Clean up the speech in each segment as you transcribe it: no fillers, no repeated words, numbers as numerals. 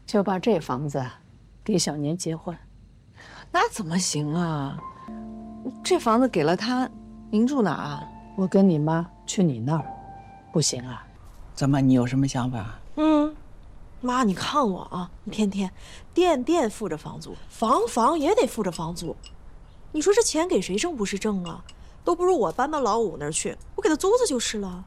就把这房子给小年结婚。 那怎么行啊？这房子给了他，您住哪啊？ 我跟你妈去你那儿，不行啊？ 怎么？你有什么想法？ 妈，你看我啊，一天天店付着房租，房也得付着房租，你说这钱给谁挣不是挣啊？都不如我搬到老五那儿去，我给他租子就是了。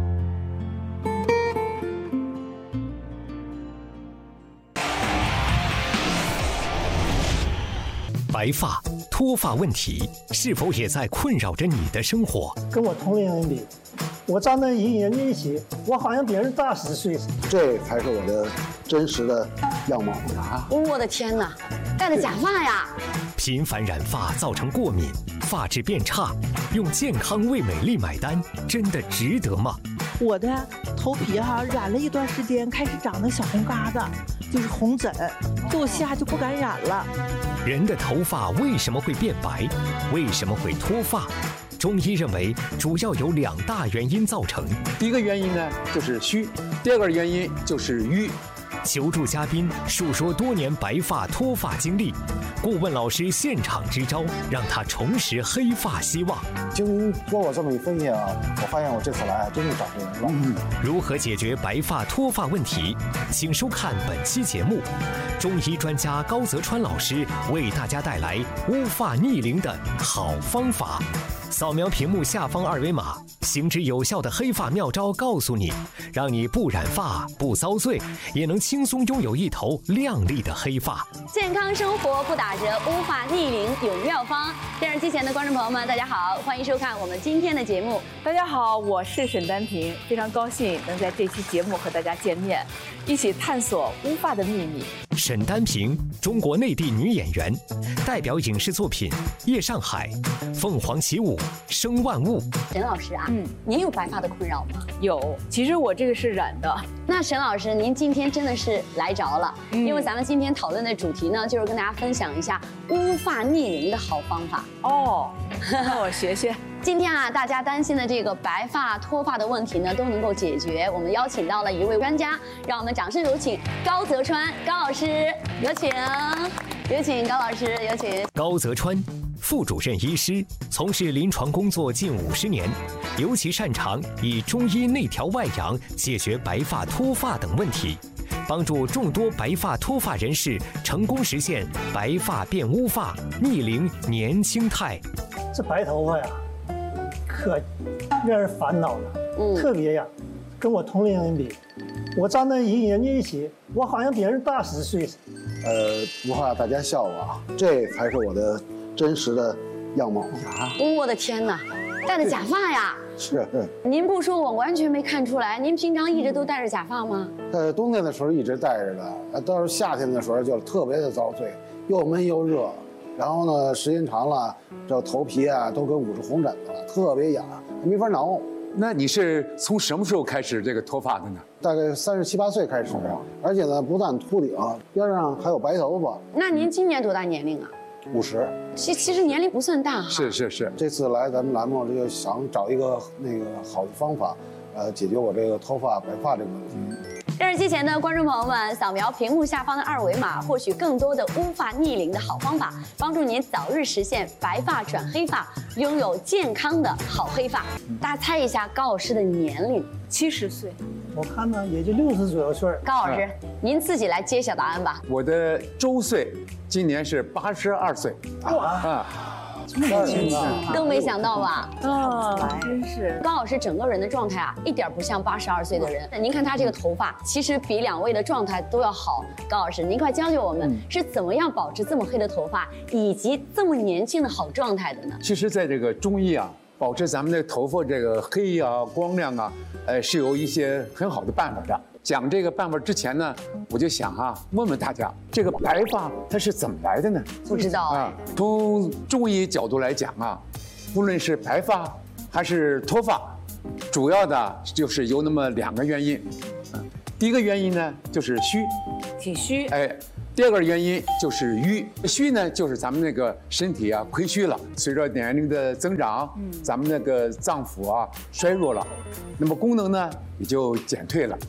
白发、脱发问题是否也在困扰着你的生活？ 跟我同龄人比，我站在一人面前，我好像别人大10岁。 这才是我的真实的样貌啊！ 我的天哪，戴的假发呀！ 频繁染发造成过敏，发质变差，用健康为美丽买单，真的值得吗？ 我的头皮染了一段时间，开始长那小红疙瘩，就是红疹，坐下就不敢染了。 人的头发为什么会变白？为什么会脱发？中医认为，主要有2大原因造成。 第一个原因呢就是虚，第二个原因就是瘀。 求助嘉宾述说多年白发脱发经历，顾问老师现场支招，让他重拾黑发希望。 经过我这么一分析啊，我发现我这次来真是找对人了。 如何解决白发脱发问题？请收看本期节目，中医专家高泽川老师为大家带来乌发逆龄的好方法。扫描屏幕下方2维码，行之有效的黑发妙招告诉你，让你不染发、不遭罪，也能轻松拥有一头亮丽的黑发。 健康生活不打折，乌发逆龄有妙方。电视机前的观众朋友们，大家好，欢迎收看我们今天的节目。 大家好，我是沈丹萍，非常高兴能在这期节目和大家见面，一起探索乌发的秘密。 沈丹萍，中国内地女演员，代表影视作品《夜上海》《凤凰起舞》《生万物》。 沈老师啊，您有白发的困扰吗？ 有，其实我这个是染的。 那沈老师，您今天真的是来着了，因为咱们今天讨论的主题呢，就是跟大家分享一下乌发逆龄的好方法。 哦，那我学学。 今天啊，大家担心的这个白发脱发的问题呢，都能够解决。我们邀请到了一位专家，让我们掌声有请高泽川高老师，有请高老师，有请高泽川，副主任医师，从事临床工作近50年，尤其擅长以中医内调外养解决白发脱发等问题，帮助众多白发脱发人士成功实现白发变乌发、逆龄年轻态。 这白头发呀，可让人烦恼了，特别呀，跟我同龄人比，我站在一人面前，我好像别人大10岁。 不怕大家笑我啊，这才是我的真实的样貌啊！ 我的天哪，戴的假发呀！ 是。 您不说我完全没看出来，您平常一直都戴着假发吗？ 冬天的时候一直戴着的，到是夏天的时候就特别的遭罪，又闷又热，然后呢时间长了，这头皮啊都跟捂着红疹子了，特别痒，没法挠。 那你是从什么时候开始这个脱发的呢？ 大概37、8岁开始，而且呢不但秃顶，边上还有白头发。 那您今年多大年龄啊 ？50。 其实年龄不算大哈。 是。这次来咱们栏目就想找一个好的方法，解决我这个脱发白发这个问题。 电视机前的观众朋友们，扫描屏幕下方的2维码，获取更多的乌发逆龄的好方法，帮助您早日实现白发转黑发，拥有健康的好黑发。大家猜一下高老师的年龄 ？70岁。 我看呢也就60左右岁。 高老师，您自己来揭晓答案吧。 我的周岁今年是82岁。 哇！这么年轻啊！ 都没想到吧？ 真是。 高老师整个人的状态啊，一点不像82岁的人。您看他这个头发，其实比2位的状态都要好。高老师，您快教教我们是怎么样保持这么黑的头发，以及这么年轻的好状态的呢？ 其实，在这个中医啊，保持咱们的头发这个黑啊、光亮啊，是有一些很好的办法的。讲这个办法之前呢，我就想问问大家，这个白发它是怎么来的呢？ 不知道啊。 从中医角度来讲啊，无论是白发还是脱发，主要的就是有那么2个原因。第一个原因呢就是虚， 体虚。 第二个原因就是瘀。虚呢，就是咱们那个身体啊亏虚了，随着年龄的增长，咱们那个脏腑啊衰弱了，那么功能呢也就减退了。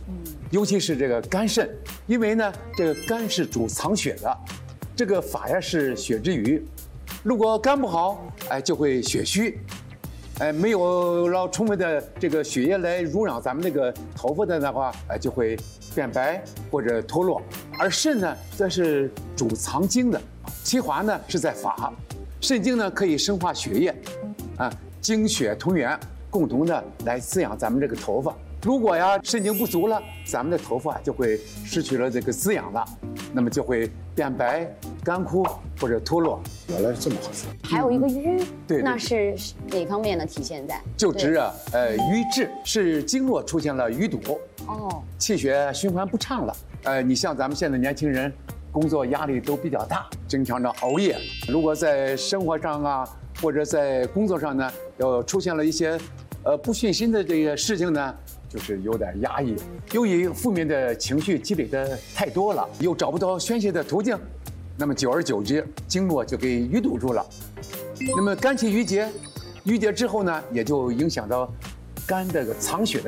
尤其是这个肝肾，因为呢，这个肝是主藏血的，这个发呀是血之余，如果肝不好，哎，就会血虚，哎，没有了充分的这个血液来濡养咱们这个头发的话，哎，就会变白或者脱落。而肾呢，则是主藏精的，其华呢是在发，肾精呢可以生化血液，啊，精血同源，共同的来滋养咱们这个头发。如果呀肾精不足了，咱们的头发就会失去了这个滋养了，那么就会变白、干枯或者脱落。 原来是这么回事。 还有一个瘀， 对， 那是哪方面呢？体现在就指啊，瘀滞是经络出现了淤堵， 哦， 气血循环不畅了。你像咱们现在年轻人，工作压力都比较大，经常的熬夜。如果在生活上啊，或者在工作上呢，出现了一些不顺心的这个事情呢，就是有点压抑。由于负面的情绪积累的太多了，又找不到宣泄的途径，那么久而久之，经络就给淤堵住了。那么肝气郁结，郁结之后呢，也就影响到肝这个藏血的